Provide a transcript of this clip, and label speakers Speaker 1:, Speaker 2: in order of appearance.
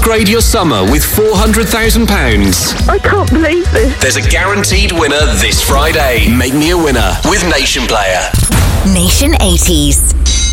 Speaker 1: Upgrade your summer with £400,000.
Speaker 2: I can't believe this.
Speaker 1: There's a guaranteed winner this Friday. Make me a winner with Nation Player.
Speaker 3: Nation 80s.